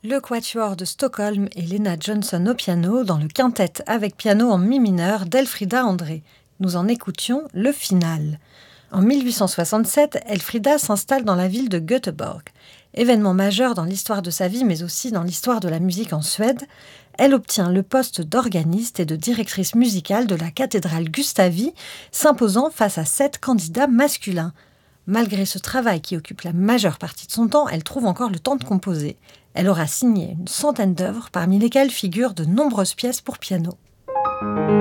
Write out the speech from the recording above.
Le Quatuor de Stockholm et Lena Johnson au piano dans le quintet avec piano en mi mineur d'Elfrida André. Nous en écoutions le final. En 1867, Elfrida s'installe dans la ville de Göteborg. Événement majeur dans l'histoire de sa vie, mais aussi dans l'histoire de la musique en Suède, elle obtient le poste d'organiste et de directrice musicale de la cathédrale Gustavi, s'imposant face à 7 candidats masculins. Malgré ce travail qui occupe la majeure partie de son temps, elle trouve encore le temps de composer. Elle aura signé une centaine d'œuvres, parmi lesquelles figurent de nombreuses pièces pour piano.